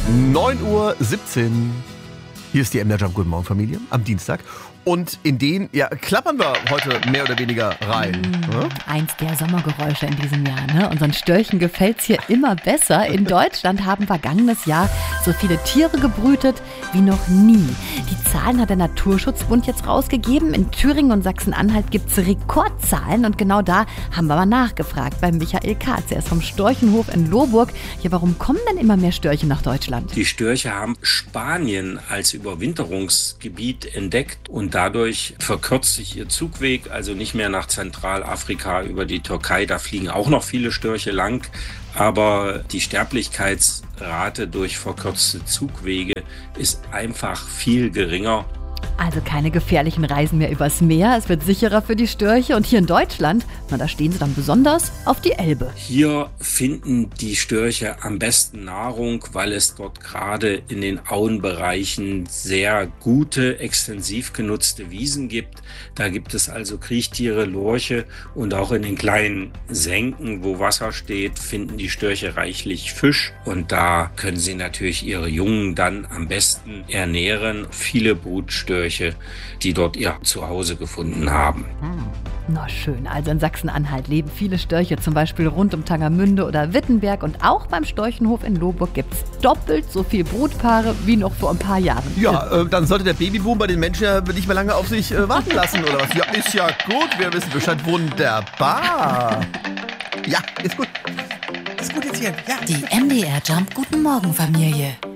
9:17 Uhr. Hier ist die MDR Jump. Guten Morgen, Familie, am Dienstag. Und in den, klappern wir heute mehr oder weniger rein. Eins der Sommergeräusche in diesem Jahr, ne? Unseren Störchen gefällt's hier immer besser. In Deutschland haben vergangenes Jahr so viele Tiere gebrütet wie noch nie. Die Zahlen hat der Naturschutzbund jetzt rausgegeben. In Thüringen und Sachsen-Anhalt gibt's Rekordzahlen. Und genau da haben wir mal nachgefragt bei Michael Katz. Er ist vom Storchenhof in Lohburg. Ja, warum kommen denn immer mehr Störche nach Deutschland? Die Störche haben Spanien als Überwinterungsgebiet entdeckt und dadurch verkürzt sich ihr Zugweg, also nicht mehr nach Zentralafrika über die Türkei. Da fliegen auch noch viele Störche lang, aber die Sterblichkeitsrate durch verkürzte Zugwege ist einfach viel geringer. Also keine gefährlichen Reisen mehr übers Meer. Es wird sicherer für die Störche. Und hier in Deutschland, da stehen sie dann besonders auf die Elbe. Hier finden die Störche am besten Nahrung, weil es dort gerade in den Auenbereichen sehr gute, extensiv genutzte Wiesen gibt. Da gibt es also Kriechtiere, Lurche und auch in den kleinen Senken, wo Wasser steht, finden die Störche reichlich Fisch. Und da können sie natürlich ihre Jungen dann am besten ernähren. Viele Brutstörche, die dort ihr Zuhause gefunden haben. Na schön, also in Sachsen-Anhalt leben viele Störche, zum Beispiel rund um Tangermünde oder Wittenberg. Und auch beim Storchenhof in Lohburg gibt es doppelt so viele Brutpaare wie noch vor ein paar Jahren. Ja, dann sollte der Babyboom bei den Menschen ja nicht mehr lange auf sich warten lassen, oder was? Ja, ist ja gut, wir wissen Bescheid. Wunderbar. Ja, ist gut. Ist gut jetzt hier, ja. Die MDR Jump Guten Morgen Familie.